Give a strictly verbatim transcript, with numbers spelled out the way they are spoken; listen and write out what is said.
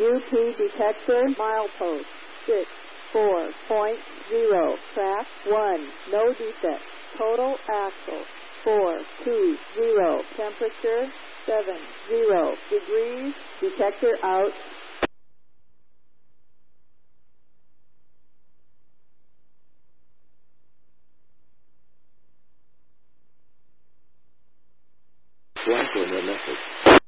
U P detector milepost six four point zero. Track one. No defect. Total axle four two zero. Temperature seven zero degrees. Detector out. Blank on your message.